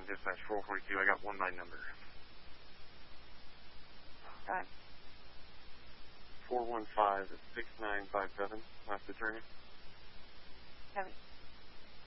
dispatch 442. I got 19 number. Go ahead. 415-6957, last attorney. Kevin.